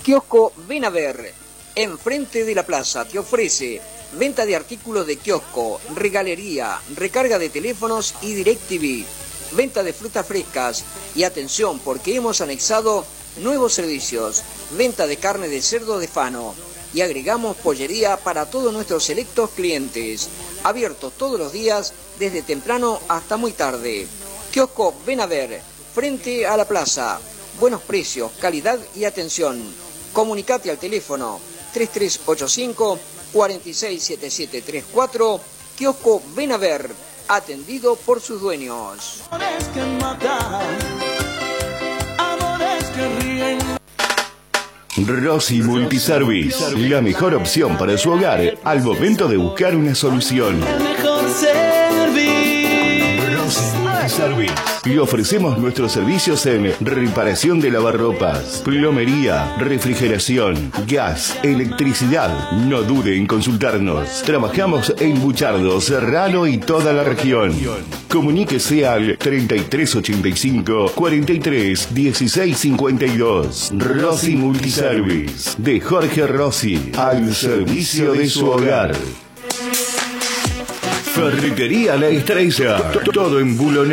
Kiosco Ven a Ver, enfrente de la plaza, te ofrece venta de artículos de kiosco, regalería, recarga de teléfonos y DirecTV, venta de frutas frescas y atención porque hemos anexado nuevos servicios, venta de carne de cerdo de Fano y agregamos pollería para todos nuestros selectos clientes, abiertos todos los días desde temprano hasta muy tarde. Kiosco Ven a Ver, frente a la plaza, buenos precios, calidad y atención. Comunicate al teléfono 3385 467734, Kiosco Ven a Ver, atendido por sus dueños. Rossi Multiservice, la mejor opción para su hogar al momento de buscar una solución. Rossi Multiservice. Le ofrecemos nuestros servicios en reparación de lavarropas, plomería, refrigeración, gas, electricidad. No dude en consultarnos. Trabajamos en Buchardo, Serrano y toda la región. Comuníquese al 3385 43 16 52. Rossi Multiservice, de Jorge Rossi, al servicio de su hogar. Ferretería La Estrella, todo en Bulonés.